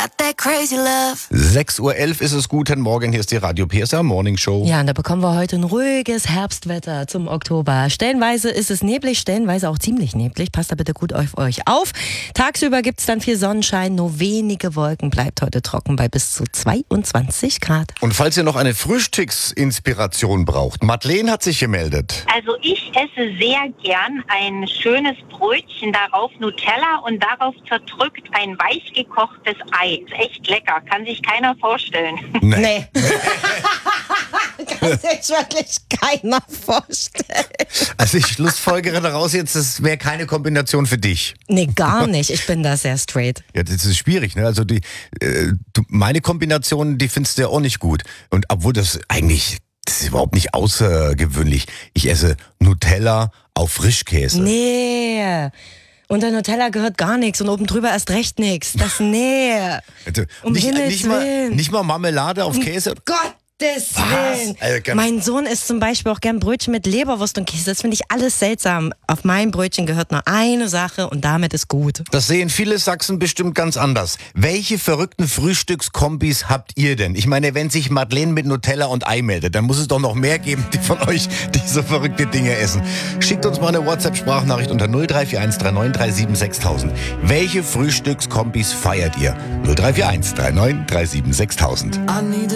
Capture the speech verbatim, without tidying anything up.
got that crazy love. sechs Uhr elf ist es. Guten Morgen, hier ist die Radio P S R Morning Show. Ja, und da bekommen wir heute ein ruhiges Herbstwetter zum Oktober. Stellenweise ist es neblig, stellenweise auch ziemlich neblig. Passt da bitte gut auf euch auf. Tagsüber gibt es dann viel Sonnenschein, nur wenige Wolken. Bleibt heute trocken bei bis zu zweiundzwanzig Grad. Und falls ihr noch eine Frühstücksinspiration braucht, Madeleine hat sich gemeldet. Also ich esse sehr gern ein schönes Brötchen, darauf Nutella und darauf zerdrückt ein weich gekochtes Ei. Ist echt lecker, kann sich keiner vorstellen. Nee. Kann sich wirklich keiner vorstellen. Also ich schlussfolgere daraus jetzt, das wäre keine Kombination für dich. Nee, gar nicht. Ich bin da sehr straight. Ja, das ist schwierig, ne? Also die, äh, du, meine Kombination, die findest du ja auch nicht gut. Und obwohl das eigentlich, das ist überhaupt nicht außergewöhnlich. Ich esse Nutella auf Frischkäse. Nee. Unter Nutella gehört gar nichts und oben drüber erst recht nichts. Das nee. Also, Um nicht, Himmels nicht, mal, Willen. nicht mal Marmelade auf Käse? Gottes Willen. Also ganz- Mein Sohn isst zum Beispiel auch gern Brötchen mit Leberwurst und Käse. Das finde ich alles seltsam. Auf mein Brötchen gehört nur eine Sache und damit ist gut. Das sehen viele Sachsen bestimmt ganz anders. Welche verrückten Frühstückskombis habt ihr denn? Ich meine, wenn sich Madeleine mit Nutella und Ei meldet, dann muss es doch noch mehr geben, die von euch, die so verrückte Dinge essen. Schickt uns mal eine WhatsApp-Sprachnachricht unter null drei vier eins drei neun drei sieben sechstausend. Welche Frühstückskombis feiert ihr? null drei vier eins drei neun drei sieben sechstausend. I need